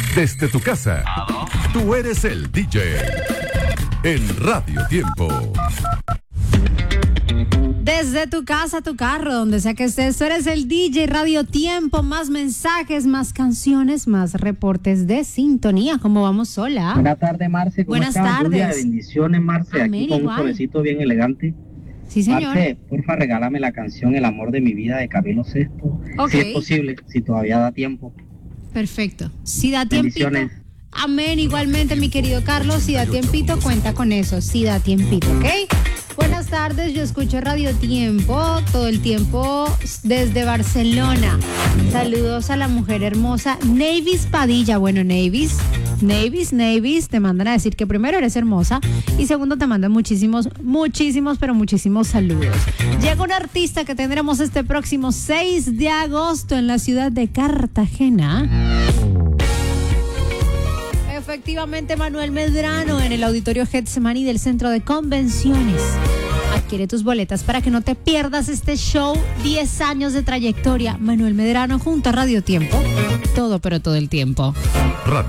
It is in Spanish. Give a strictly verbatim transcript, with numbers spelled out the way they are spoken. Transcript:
Desde tu casa, tú eres el D J. En Radio Tiempo. Desde tu casa, tu carro, donde sea que estés, tú eres el D J Radio Tiempo. Más mensajes, más canciones, más reportes de sintonía. ¿Cómo vamos? Hola. Buenas tardes, Marce. ¿Cómo Buenas estás? tardes. Julia, bendiciones, Marce. Amén, aquí con igual. un solecito bien elegante. Sí, señor. Marce, porfa, regálame la canción El amor de mi vida de Camilo Sesto. Ok. Si es posible, si todavía da tiempo. Perfecto. Si da tiempito. Bendiciones. Amén. Igualmente, mi querido Carlos, si da tiempito, cuenta con eso. Si da tiempito, ¿ok? Buenas tardes, yo escucho Radio Tiempo todo el tiempo desde Barcelona. Saludos a la mujer hermosa Navis Padilla. Bueno, Navis, Navis, Navis, te mandan a decir que primero eres hermosa y segundo te mandan muchísimos, muchísimos, pero muchísimos saludos. Llega un artista que tendremos este próximo seis de agosto en la ciudad de Cartagena. Efectivamente, Manuel Medrano en el Auditorio Getsemani del Centro de Convenciones. Adquiere tus boletas para que no te pierdas este show. diez años de trayectoria. Manuel Medrano junto a Radio Tiempo. Todo, pero todo el tiempo. Radio